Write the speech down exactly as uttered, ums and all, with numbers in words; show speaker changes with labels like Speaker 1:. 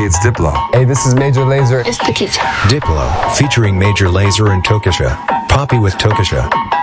Speaker 1: Hey, it's Diplo.
Speaker 2: Hey, this is Major Lazer.
Speaker 3: It's the kitchen.
Speaker 4: Diplo, featuring Major Lazer and Tokischa. Poppy with Tokischa.